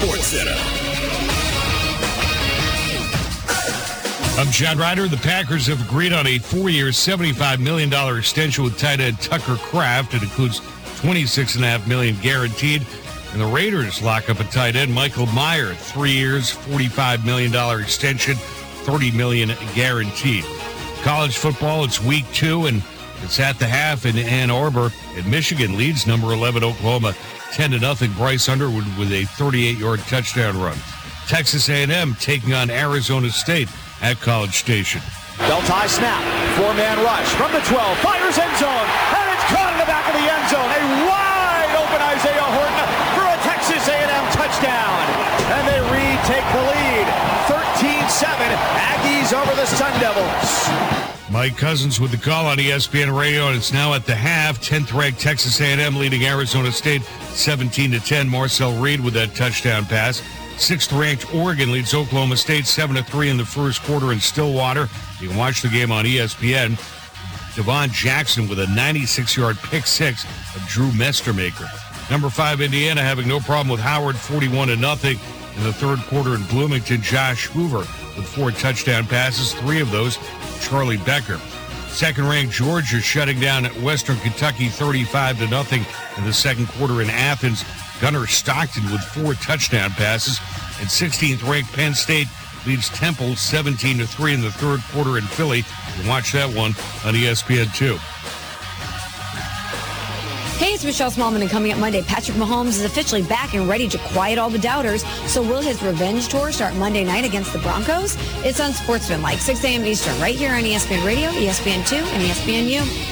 Sports Center. I'm John Ryder. The Packers have agreed on a 4-year, $75 million extension with tight end Tucker Kraft. It includes $26.5 million guaranteed. And the Raiders lock up a tight end, Michael Mayer, 3 years, $45 million extension, $30 million guaranteed. College football, it's week 2, and it's at the half in Ann Arbor. And Michigan leads number 11 Oklahoma 10-0. Bryce Underwood with a 38-yard touchdown run. Texas A&M taking on Arizona State at College Station. Belt high snap, 4-man rush from the 12, fires end zone, and it's caught in the back of the end zone. A wide open Isaiah Horton for a Texas A&M touchdown. And they retake the lead, 13-7, Aggies over the Sun Devils. Mike Cousins with the call on ESPN Radio, and it's now at the half. 10th-ranked Texas A&M leading Arizona State 17-10. Marcel Reed with that touchdown pass. 6th-ranked Oregon leads Oklahoma State 7-3 in the first quarter in Stillwater. You can watch the game on ESPN. Devon Jackson with a 96-yard pick six of Drew Mestermaker. Number 5, Indiana having no problem with Howard, 41-0 in the third quarter in Bloomington. Josh Hoover with 4 touchdown passes, 3 of those Charlie Becker. 2nd-ranked Georgia shutting down Western Kentucky 35-0 in the second quarter in Athens. Gunnar Stockton with 4 touchdown passes. And 16th-ranked Penn State leads Temple 17-3 in the third quarter in Philly. You can watch that one on ESPN2. Hey, it's Michelle Smallman, and coming up Monday, Patrick Mahomes is officially back and ready to quiet all the doubters. So will his revenge tour start Monday night against the Broncos? It's on Sportsman, like 6 a.m. Eastern, right here on ESPN Radio, ESPN2, and ESPNU.